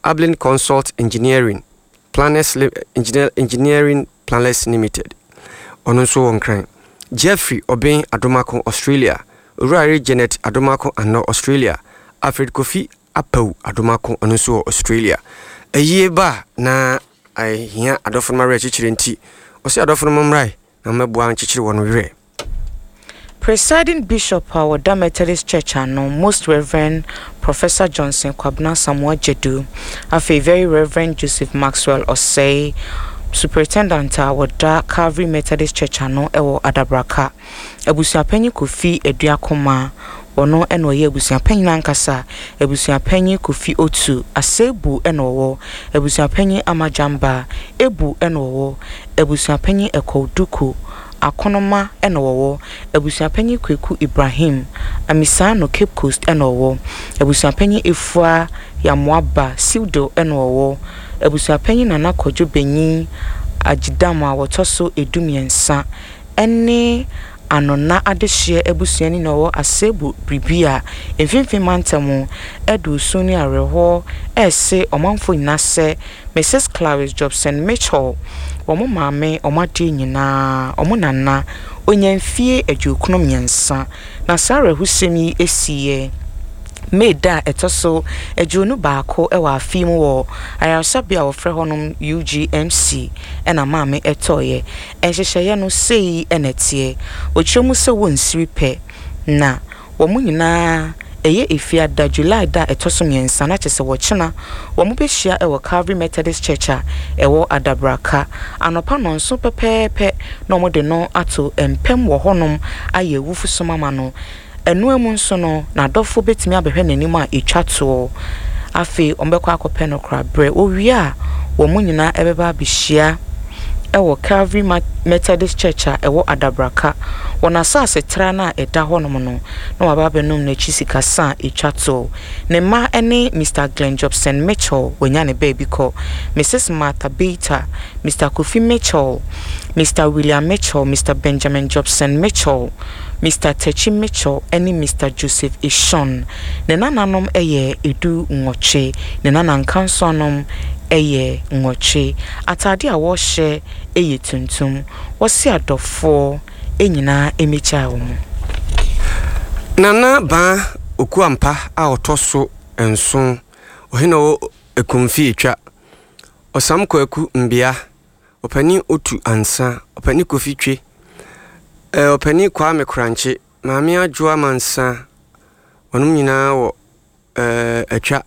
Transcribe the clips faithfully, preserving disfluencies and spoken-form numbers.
Ablin Consult Engineering Planners Engineer Engineering Planners Limited ono nso won kran Jeffrey Oben Adomako Australia Urari Janet Adomako Anno Australia Alfred Kofi Apau Adomako ono nso Australia eye ba na ai hia adofo mare chichire nti o se adofo mrai na mabua chichire wono were. Presiding Bishop of the Methodist Church and Most Reverend Professor Johnson Kwabna Samuel Jedu, a very Reverend Joseph Maxwell Osei, Superintendent of the Calvary Methodist Church and Ewo Adabraka, Ebusiapenyi Kofi Eduakoma, Ono eno ye Ebusiapenyi Nankasa, Ebusiapenyi Kofi Otu, Asebu eno, Ebusiapenyi Amajamba, Ebu eno, Ebusiapenyi Ekoduku, Akonoma enowo ebusuapanyi Kweku Ibrahim Amisano Cape Coast enowo ebusuapanyi Efua ya Moaba Sildo enowo ebusuapanyi Nana Kojo Benyi Ajidama wotoso edumiensa ene anona adehye ebusuani no Asebu Bribia emfimfim mantamo edu suni areho ese omanfo nyinase Missus Clarice Jobson Mitchell omo maame omade nyina omo nana onyamfie adwokunom nyansa na Sarah Husemi esiye meda etoso adwonu baako ewa afimu wo ayasabia wo frɛ honom U G M C ena maame etoye enhyehyeye no sei enetie ochiremu se wonsiri pe na wo mu nyina eye efia da July da etoso nyensa na kyese wo kyena wo mu behia ewo Calvary Methodist Church a ewo Adabraka anopa no nso pepepe na mo de no ato empem wo honom aye wufu somama no enu emu nso no na dofo betimi abehwe nanim a etwato afi ombekwa akopɛ no kra bre owie a wo mu nyina ebeba behia ewo Calvary Methodist Church a ewo Adabraka wona sase tra na eda honom no na waba benum na chisika sa etwato ne ma ene Mister Glenn Jobson Mitchell wonya ne baby ko Missus Martha Beta Mister Kofi Mitchell Mister William Mitchell Mister Benjamin Jobson Mitchell Mister Techi Mitchell ene Mister Joseph Ishon ne nananom eye edu ngoche ne nanan kansonom eye ngoche atade a wo hye eye tuntum wo se adofo enyina emecha wo nana ba okuampa a otoso enso ohino ekumfi etwa osam kwaku mbia opani otu ansa opani Kofi twe eh opani kwa mekranche maame adwoa mansa onum nyina wo eh atwa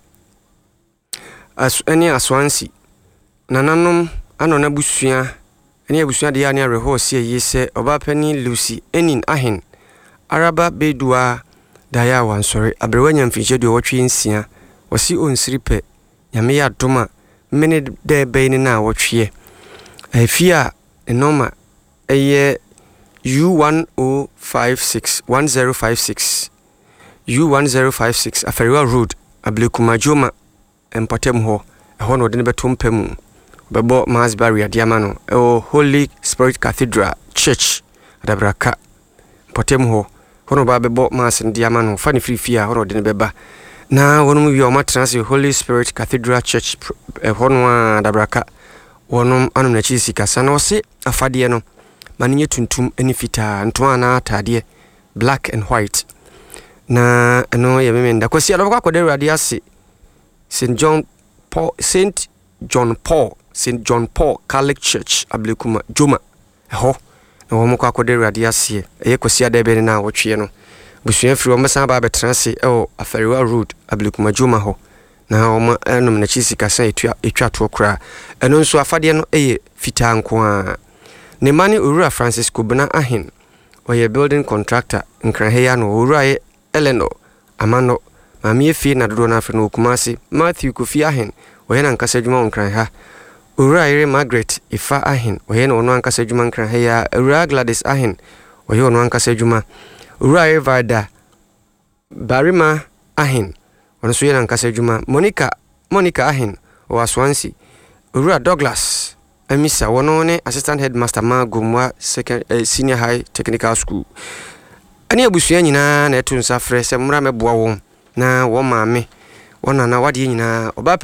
as eni aswansi nananom anona busua eni abusua de ya ne areho se yese obapani Lucy enin ahen araba bedua daya wansore abrewanya mfinche de wotwe nsia wasi onsiripe nyame ya doma mene de beini na wotwe afia enoma eye U one zero five six one zero five six U one zero five six Aferiwa Road Ablikumajoma empatem ho eho no de ne betompam bebo Masbury adiamano e Holy Spirit Cathedral Church Adabraka empatem ho hono ba bebo mas ndiamano fani frifia hono de ne beba na wonu wi o matranse Holy Spirit Cathedral Church hono Adabraka wonu anum na chisi kasa na wose afade no maninye tuntum eni fita ntwa na atade black and white na eno ye memenda kwasi alobakwa akodere ase Saint John Paul Saint John Paul Saint John Paul Catholic Church Ablikuma Joma eho na wo mukwa akodere ase eye kwasi adebe na wotwe no busua firi wo mesa ba betranse e Aferiwa Road Ablikuma Joma ho na wo enum na chisi kasa etwa etwa to kra eno nso afade no eye fita nko a ne mani Owura Francis Kobina ahen oye building contractor nkranheya no Owura ye Eleno amano mami efi na dodo na afi no Kumasi Matthew Kofi ahen oye na nkasa dwuma nkranha Owura ire Margaret Ifa ahen oye na ono nkasa dwuma nkranheya Owura Gladys ahen oye ono nkasa dwuma Owura ire Vada Barima ahen ono so ye na nkasa dwuma Monica Monica ahen o Aswansi Owura Douglas Amisa wono ne assistant headmaster Magumwa second uh, senior high technical school ani abusua nyina na etu nsa frɛ sɛ mra meboa wo na wo maame wona na wade nyina oba